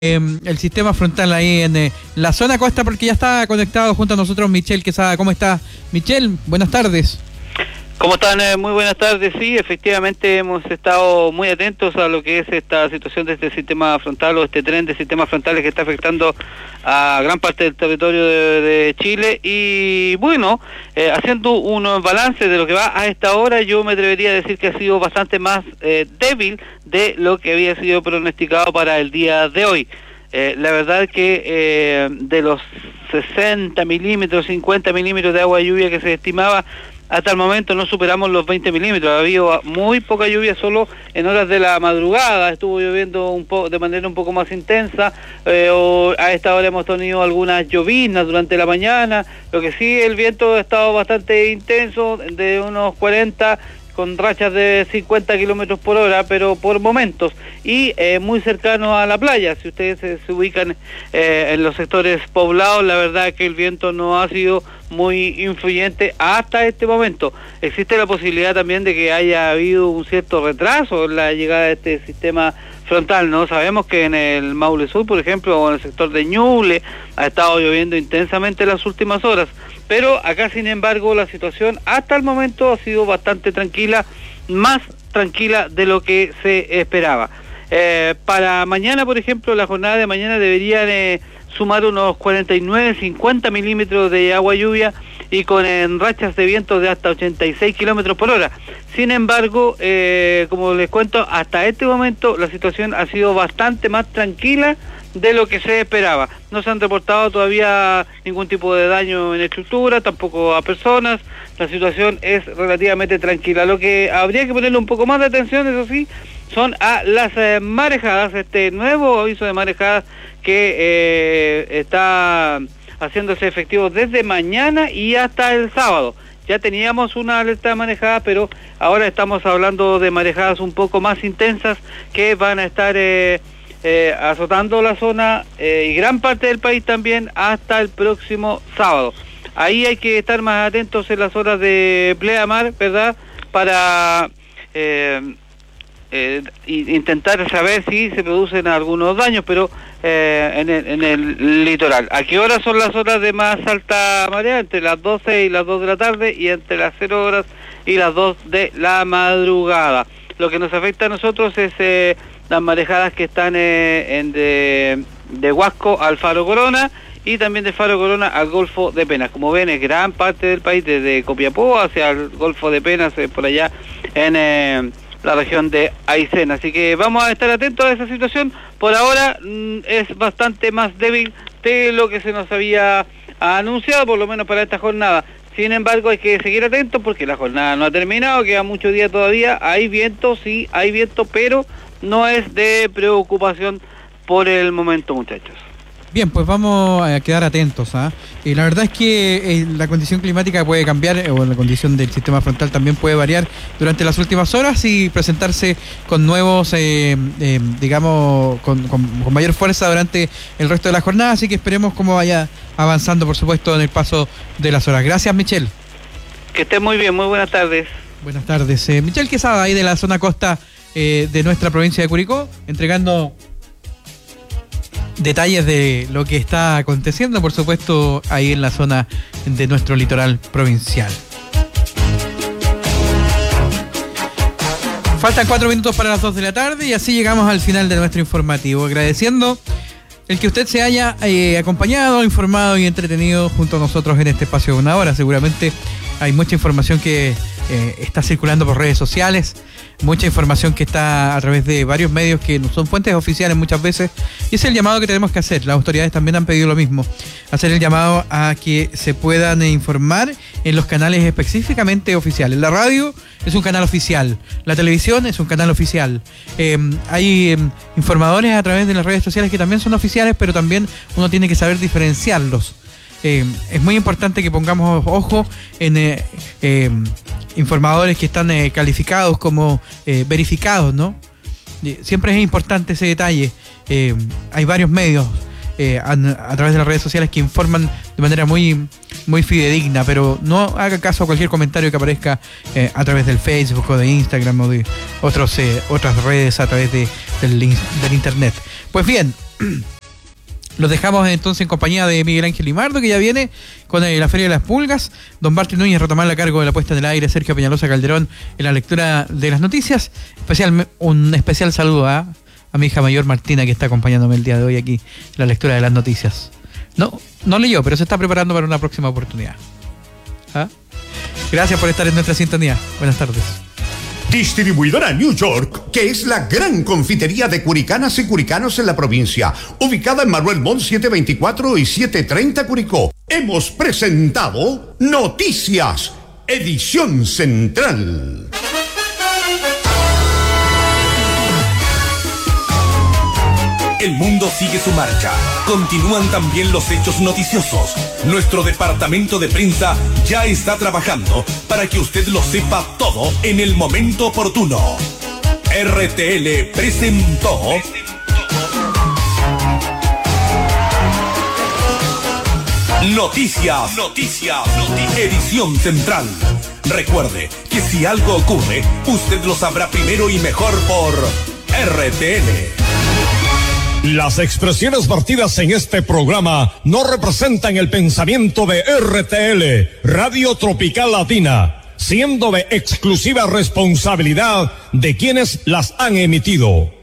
el sistema frontal ahí en la zona costa, porque ya está conectado junto a nosotros Michelle Quesada. ¿Cómo está, Michelle? Buenas tardes. ¿Cómo están? Muy buenas tardes. Sí, efectivamente hemos estado muy atentos a lo que es esta situación de este sistema frontal o este tren de sistemas frontales que está afectando a gran parte del territorio de Chile. Y bueno, haciendo un balance de lo que va a esta hora, yo me atrevería a decir que ha sido bastante más débil de lo que había sido pronosticado para el día de hoy. La verdad que de los 60 milímetros, 50 milímetros de agua de lluvia que se estimaba, hasta el momento no superamos los 20 milímetros. Ha habido muy poca lluvia, solo en horas de la madrugada estuvo lloviendo de manera un poco más intensa, a esta hora hemos tenido algunas lloviznas durante la mañana. Lo que sí, el viento ha estado bastante intenso, de unos 40 con rachas de 50 kilómetros por hora, pero por momentos, y muy cercano a la playa. Si ustedes se ubican en los sectores poblados, la verdad es que el viento no ha sido muy influyente hasta este momento. Existe la posibilidad también de que haya habido un cierto retraso en la llegada de este sistema frontal, ¿no? Sabemos que en el Maule Sur, por ejemplo, o en el sector de Ñuble, ha estado lloviendo intensamente en las últimas horas, pero acá, sin embargo, la situación hasta el momento ha sido bastante tranquila, más tranquila de lo que se esperaba. Para mañana, por ejemplo, la jornada de mañana deberían sumar unos 49, 50 milímetros de agua lluvia y con rachas de viento de hasta 86 kilómetros por hora. Sin embargo, como les cuento, hasta este momento la situación ha sido bastante más tranquila de lo que se esperaba. No se han reportado todavía ningún tipo de daño en estructura, tampoco a personas. La situación es relativamente tranquila. Lo que habría que ponerle un poco más de atención, eso sí, son a las marejadas, este nuevo aviso de marejadas que está haciéndose efectivo desde mañana y hasta el sábado. Ya teníamos una alerta de marejada, pero ahora estamos hablando de marejadas un poco más intensas que van a estar azotando la zona y gran parte del país también hasta el próximo sábado. Ahí hay que estar más atentos en las horas de pleamar, ¿verdad? Para intentar saber si se producen algunos daños, pero en el litoral. ¿A qué horas son las horas de más alta marea? Entre las 12 y las 2 de la tarde y entre las 0 horas y las 2 de la madrugada. Lo que nos afecta a nosotros es las marejadas que están de Huasco al Faro Corona y también de Faro Corona al Golfo de Penas. Como ven, es gran parte del país, desde Copiapó hacia el Golfo de Penas, por allá en la región de Aysén. Así que vamos a estar atentos a esa situación. Por ahora es bastante más débil de lo que se nos había anunciado, por lo menos para esta jornada. Sin embargo, hay que seguir atentos porque la jornada no ha terminado, queda mucho día todavía. Hay viento, sí, hay viento, pero no es de preocupación por el momento, muchachos. Bien, pues vamos a quedar atentos, ¿ah? La verdad es que la condición climática puede cambiar, o la condición del sistema frontal también puede variar durante las últimas horas y presentarse con nuevos, digamos, con mayor fuerza durante el resto de la jornada, así que esperemos cómo vaya avanzando, por supuesto, en el paso de las horas. Gracias, Michelle. Que estén muy bien, muy buenas tardes. Buenas tardes. Michelle Quesada, ahí de la zona costa de nuestra provincia de Curicó, entregando detalles de lo que está aconteciendo, por supuesto, ahí en la zona de nuestro litoral provincial. Faltan 4 minutos para las 2 de la tarde y así llegamos al final de nuestro informativo, agradeciendo el que usted se haya acompañado, informado y entretenido junto a nosotros en este espacio de una hora. Seguramente hay mucha información que está circulando por redes sociales, mucha información que está a través de varios medios que no son fuentes oficiales muchas veces, y es el llamado que tenemos que hacer. Las autoridades también han pedido lo mismo, hacer el llamado a que se puedan informar en los canales específicamente oficiales. La radio es un canal oficial, la televisión es un canal oficial, hay informadores a través de las redes sociales que también son oficiales, pero también uno tiene que saber diferenciarlos. Es muy importante que pongamos ojo en informadores que están calificados como verificados, ¿no? Siempre es importante ese detalle. Hay varios medios a través de las redes sociales que informan de de manera muy, muy fidedigna, pero no haga caso a cualquier comentario que aparezca a través del Facebook o de Instagram o de otras redes a través del internet. Pues bien, los dejamos entonces en compañía de Miguel Ángel Limardo, que ya viene con la Feria de las Pulgas. Don Martín Núñez retomar la cargo de la puesta en el aire. Sergio Peñalosa Calderón en la lectura de las noticias. Un especial saludo a mi hija mayor Martina, que está acompañándome el día de hoy aquí en la lectura de las noticias. No leyó, pero se está preparando para una próxima oportunidad. ¿Ah? Gracias por estar en nuestra sintonía. Buenas tardes. Distribuidora New York, que es la gran confitería de curicanas y curicanos en la provincia, ubicada en Manuel Montt 724 y 730 Curicó. Hemos presentado Noticias, edición central. El mundo sigue su marcha. Continúan también los hechos noticiosos. Nuestro departamento de prensa ya está trabajando para que usted lo sepa todo en el momento oportuno. RTL presentó Noticias, edición central. Recuerde que si algo ocurre, usted lo sabrá primero y mejor por RTL. Las expresiones vertidas en este programa no representan el pensamiento de RTL, Radio Tropical Latina, siendo de exclusiva responsabilidad de quienes las han emitido.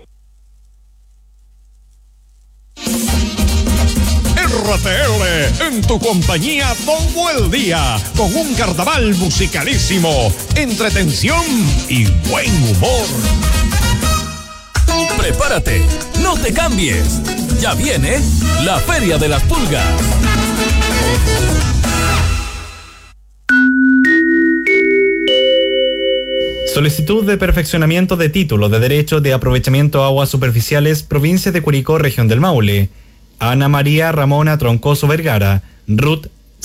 RTL, en tu compañía todo el día, con un carnaval musicalísimo, entretención y buen humor. Prepárate, no te cambies. Ya viene la Feria de las Pulgas. Solicitud de perfeccionamiento de título de Derecho de Aprovechamiento de Aguas Superficiales, Provincia de Curicó, Región del Maule. Ana María Ramona Troncoso Vergara, RUT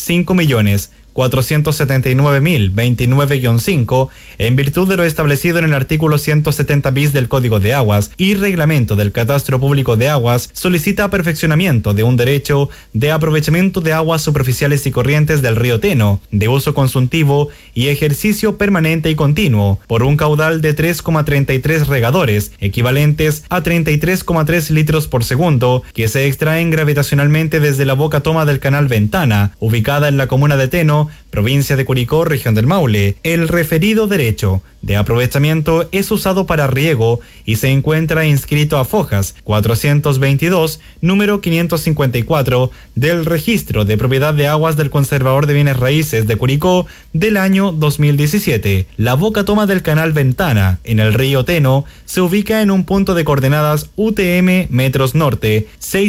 5.479.029-5, en virtud de lo establecido en el artículo 170 bis del Código de Aguas y Reglamento del Catastro Público de Aguas, solicita perfeccionamiento de un derecho de aprovechamiento de aguas superficiales y corrientes del río Teno, de uso consultivo y ejercicio permanente y continuo, por un caudal de 3,33 regadores, equivalentes a 33,3 litros por segundo, que se extraen gravitacionalmente desde la boca toma del canal Ventana, ubicada en la comuna de Teno, provincia de Curicó, región del Maule. El referido derecho de aprovechamiento es usado para riego y se encuentra inscrito a Fojas 422, número 554 del Registro de Propiedad de Aguas del Conservador de Bienes Raíces de Curicó del año 2017. La boca toma del canal Ventana, en el río Teno, se ubica en un punto de coordenadas UTM metros norte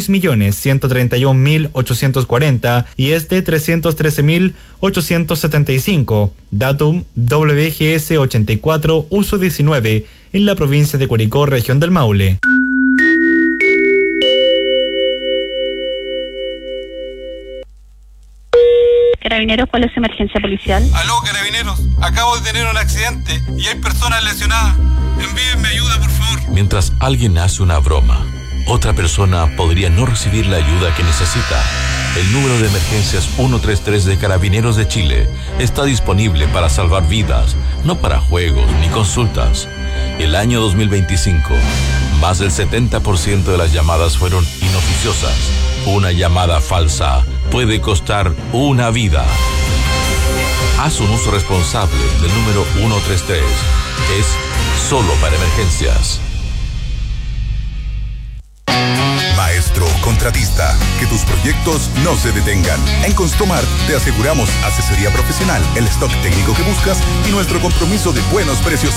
6.131.840 y este 313.875, datum WGS 84, uso 19, en la provincia de Curicó, región del Maule. Carabineros, ¿cuál es su emergencia policial? Aló, Carabineros, acabo de tener un accidente y hay personas lesionadas. Envíenme ayuda, por favor. Mientras alguien hace una broma, otra persona podría no recibir la ayuda que necesita. El número de emergencias 133 de Carabineros de Chile está disponible para salvar vidas, no para juegos ni consultas. El año 2025, más del 70% de las llamadas fueron inoficiosas. Una llamada falsa puede costar una vida. Haz un uso responsable del número 133. Es solo para emergencias. Maestro contratista, que tus proyectos no se detengan. En Construmart te aseguramos asesoría profesional, el stock técnico que buscas y nuestro compromiso de buenos precios